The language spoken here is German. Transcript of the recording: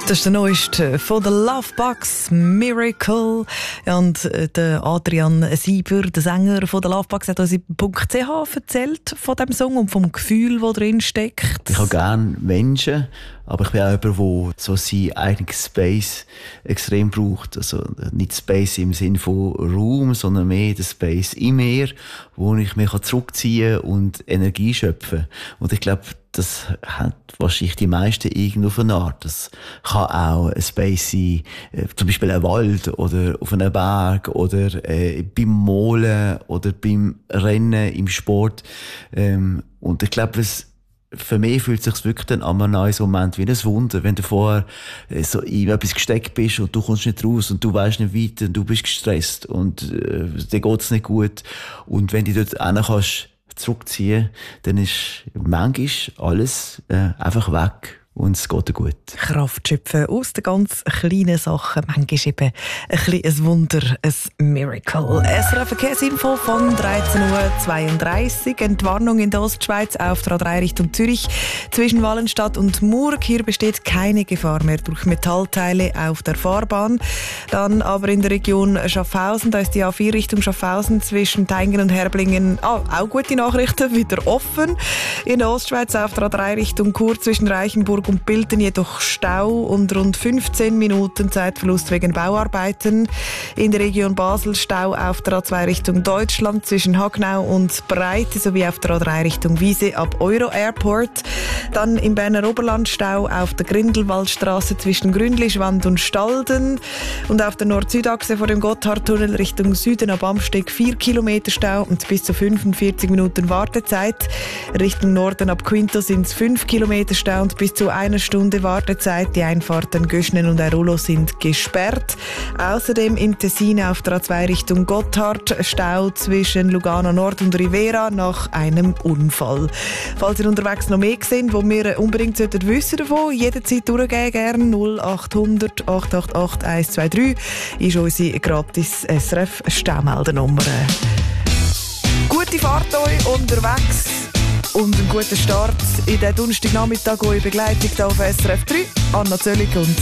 Das ist der neueste von den Lovebugz, Miracle. Und der Adrian Sieber, der Sänger von den Lovebugz, hat uns in .ch erzählt von diesem Song und vom Gefühl, das drin steckt. Ich habe gerne Menschen, aber ich bin auch jemand, der so sein eigenes Space extrem braucht. Also nicht Space im Sinne von Raum, sondern mehr den Space in mir, wo ich mich zurückziehen kann und Energie schöpfen. Und ich glaube, das hat wahrscheinlich die meisten irgendwo auf eine Art. Das kann auch ein Space sein, zum Beispiel ein Wald oder auf einem Berg oder beim Malen oder beim Rennen im Sport. Und ich glaube, für mich fühlt es sich wirklich dann an einem neuen Moment wie ein Wunder, wenn du vorher so in etwas gesteckt bist und du kommst nicht raus und du weißt nicht weiter und du bist gestresst und dir geht's nicht gut. Und wenn du dort hin kannst, zurückziehen, dann ist manchmal alles einfach weg und es geht dir gut. Kraft schöpfen aus den ganz kleinen Sachen. Manchmal eben ein Wunder, ein Miracle. SRF Verkehrsinfo von 13.32 Uhr. Entwarnung in der Ostschweiz auf der A3 Richtung Zürich zwischen Wallenstadt und Murg. Hier besteht keine Gefahr mehr durch Metallteile auf der Fahrbahn. Dann aber in der Region Schaffhausen, da ist die A4 Richtung Schaffhausen zwischen Teingen und Herblingen auch gute Nachrichten, wieder offen. In der Ostschweiz auf der A3 Richtung Chur zwischen Reichenburg und Bilten jedoch Stau und rund 15 Minuten Zeitverlust wegen Bauarbeiten. In der Region Basel Stau auf der A2 Richtung Deutschland zwischen Hagnau und Breite sowie auf der A3 Richtung Wiese ab Euro Airport. Dann im Berner Oberland Stau auf der Grindelwaldstraße zwischen Grünlischwand und Stalden. Und auf der Nord-Süd-Achse vor dem Gotthardtunnel Richtung Süden ab Amsteg 4 Kilometer Stau und bis zu 45 Minuten Wartezeit. Richtung Norden ab Quinto sind es 5 Kilometer Stau und bis zu einer Stunde Wartezeit. Die Einfahrten Göschnen und Airolo sind gesperrt. Außerdem in Tessin auf der A2 Richtung Gotthard Stau zwischen Lugano Nord und Rivera nach einem Unfall. Falls ihr unterwegs noch mehr seht, wo wir unbedingt wissen davon, jederzeit durchgehen, gerne 0800 888 123 ist unsere gratis SRF Staumeldernummer. Gute Fahrt euch unterwegs und einen guten Start in den Donnerstagnachmittag, eure Begleitung hier auf SRF 3. Anna Zöllig und